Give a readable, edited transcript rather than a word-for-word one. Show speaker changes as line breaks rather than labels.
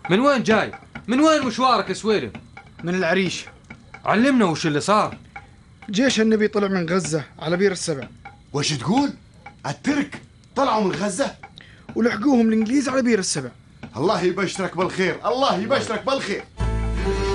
من وين جاي؟ من وين مشوارك يا سويلم؟
من العريش.
علمنا وش اللي صار.
جيش النبي طلع من غزة على بير السبع.
وش تقول؟ الترك طلعوا من غزة
ولحقوهم الإنجليز على بير السبع.
الله يبشرك بالخير، الله يبشرك بالخير.